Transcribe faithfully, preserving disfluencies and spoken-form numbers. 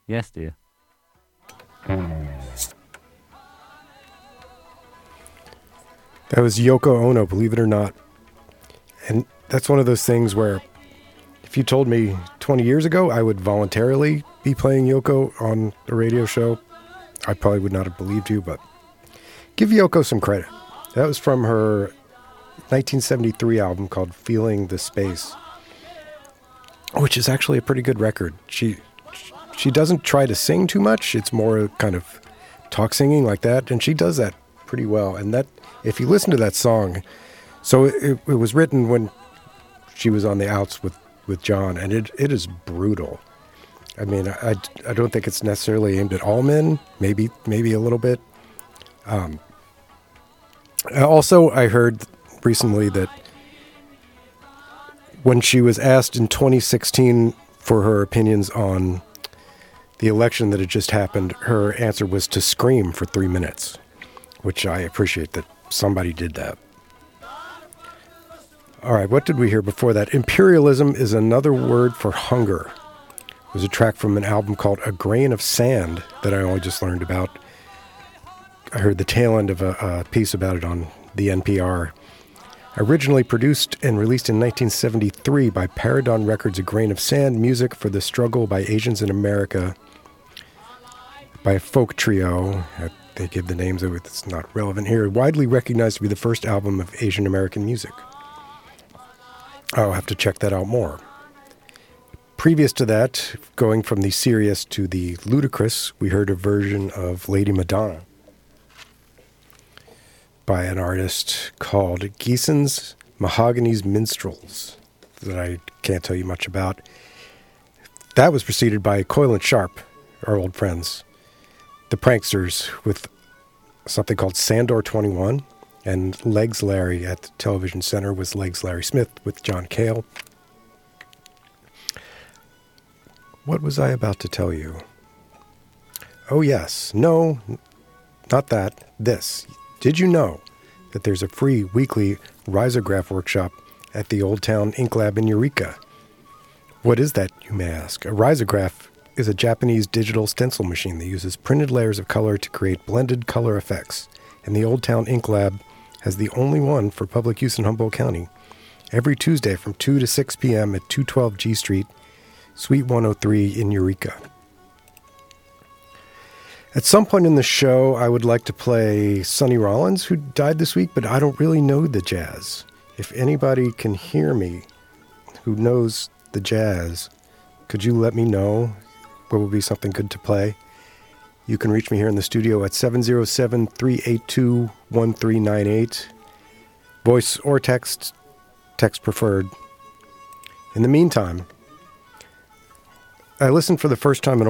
Yes, dear. That was Yoko Ono, believe it or not. And that's one of those things where if you told me twenty years ago I would voluntarily be playing Yoko on a radio show, I probably would not have believed you, but give Yoko some credit. That was from her nineteen seventy-three album called Feeling the Space, which is actually a pretty good record. She she doesn't try to sing too much. It's more kind of talk singing like that, and she does that pretty well. And that, if you listen to that song, so it, it was written when she was on the outs with, with John, and it it is brutal. I mean, I, I don't think it's necessarily aimed at all men, maybe maybe a little bit. Um, also, I heard recently that when she was asked in twenty sixteen for her opinions on the election that had just happened, her answer was to scream for three minutes, which I appreciate that somebody did that. All right, what did we hear before that? Imperialism is another word for hunger. It was a track from an album called A Grain of Sand that I only just learned about. I heard the tail end of a, a piece about it on the N P R. Originally produced and released in nineteen seventy-three by Paradon Records, A Grain of Sand, music for the struggle by Asians in America by a folk trio. They give the names of it, it's not relevant here. Widely recognized to be the first album of Asian American music. I'll have to check that out more. Previous to that, going from the serious to the ludicrous, we heard a version of Lady Madonna by an artist called Geeson's Mahogany's Minstrels that I can't tell you much about. That was preceded by Coyle and Sharp, our old friends, the Pranksters, with something called Sandor twenty-one, and Legs Larry at the Television Center was Legs Larry Smith with John Cale. What was I about to tell you? Oh yes, no, not that, this. Did you know that there's a free weekly risograph workshop at the Old Town Ink Lab in Eureka? What is that, you may ask? A risograph is a Japanese digital stencil machine that uses printed layers of color to create blended color effects, and the Old Town Ink Lab has the only one for public use in Humboldt County. Every Tuesday from two to six p.m. at two twelve G Street, Suite one oh three in Eureka. At some point in the show, I would like to play Sonny Rollins, who died this week, but I don't really know the jazz. If anybody can hear me who knows the jazz, could you let me know what would be something good to play? You can reach me here in the studio at seven oh seven, three eight two, one three nine eight. Voice or text, text preferred. In the meantime, I listened for the first time in a